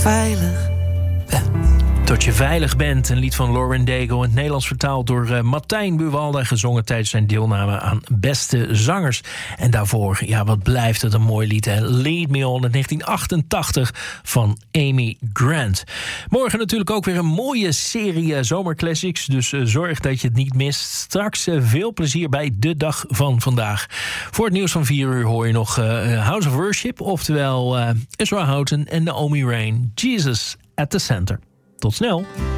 veilig ben. Tot je veilig bent, een lied van Lauren Daigle... in het Nederlands vertaald door Martijn Buwalda... gezongen tijdens zijn deelname aan Beste Zangers. En daarvoor, ja, wat blijft het een mooi lied, hè? Lead Me On in 1988 van Amy Grant. Morgen natuurlijk ook weer een mooie serie zomerclassics... dus zorg dat je het niet mist. Straks veel plezier bij de dag van vandaag. Voor het nieuws van 4 uur hoor je nog House of Worship... oftewel Ezra Houghton en Naomi Rain. Jesus at the Center. Tot snel.